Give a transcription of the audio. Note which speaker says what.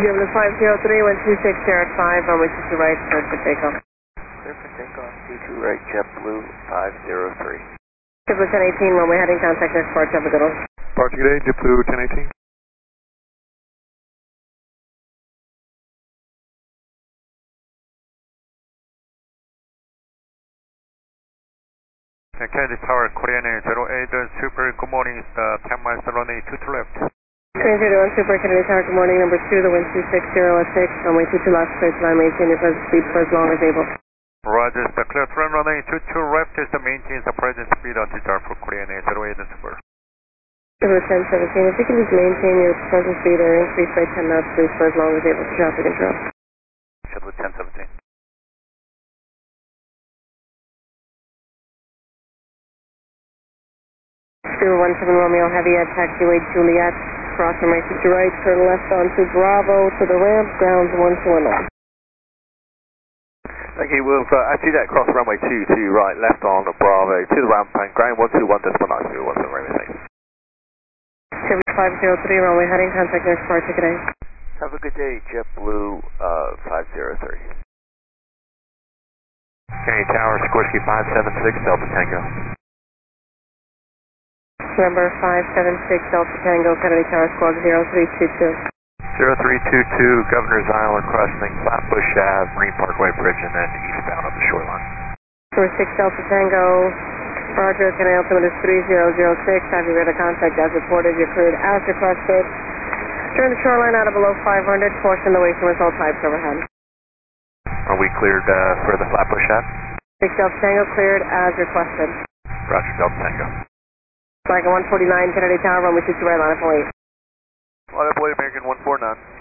Speaker 1: 503, 126 runway 22 right, cleared for takeoff.
Speaker 2: Clear for takeoff, 22 right, JetBlue 503.
Speaker 1: JetBlue 1018, runway heading, contact next approach, have a good one.
Speaker 3: Departure today, JetBlue 1018.
Speaker 4: Kennedy Tower, Korean Air 08 Super, good morning, 10 miles runway 22 left.
Speaker 1: Korean 021 Super, Kennedy Tower, good morning, number 2, the wind 260 at 6, runway 22 left, clear to line, maintain your present speed for as long as able.
Speaker 4: Roger, the clear to run runway 22 left is the maintains the present speed until dark for Korean Air 08 Super.
Speaker 1: JetBlue 1017, if you can just maintain your present speed or increase by 10 knots, please, for as long as able for traffic control.
Speaker 2: JetBlue 1017.
Speaker 1: Stuart 17 Romeo Heavy at taxiway Juliet, cross runway 22 right, turn left onto Bravo to the ramp, grounds 1219.
Speaker 2: Thank you, we'll actually that cross runway 22 right, left on Bravo to the ramp and ground 121.9, what's the runway thing?
Speaker 1: 503, runway heading, contact next departure today.
Speaker 2: Have a good day, JetBlue 503.
Speaker 4: Kennedy Tower, Sikorsky 576, Delta Tango.
Speaker 1: Number 576 Delta Tango, Kennedy Tower, squawk 0322.
Speaker 4: 0322, Governor's Island, crossing Flatbush Ave, Marine Parkway Bridge, and then eastbound on the shoreline.
Speaker 1: Number 6 Delta Tango, Roger, Kennedy altimeter is 3006, have you read a contact as reported, you're cleared as requested. Turn the shoreline out of below 500, caution the way from all types overhead.
Speaker 4: Are we cleared for the Flatbush Ave?
Speaker 1: 6 Delta Tango, cleared as requested.
Speaker 4: Roger, Delta Tango.
Speaker 1: Flag 149, Kennedy Tower, runway 22 right, line up 8.
Speaker 2: Line up 8, American 149.